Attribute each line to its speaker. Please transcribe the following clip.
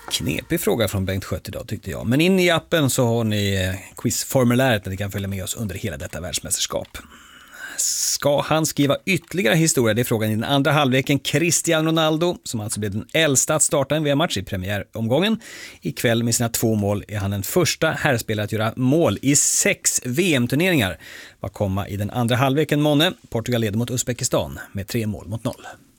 Speaker 1: Knepig fråga från Bengt Schött idag tyckte jag. Men in i appen så har ni quizformuläret där ni kan följa med oss under hela detta världsmästerskap. Ska han skriva ytterligare historia? Det är frågan i den andra halvleken. Cristiano Ronaldo, som alltså blev den äldsta att starta en VM-match i premiäromgången. Ikväll med sina 2 mål är han den första herrspelare att göra mål i 6 VM-turneringar. Vad komma i den andra halvleken månne? Portugal leder mot Uzbekistan med 3-0.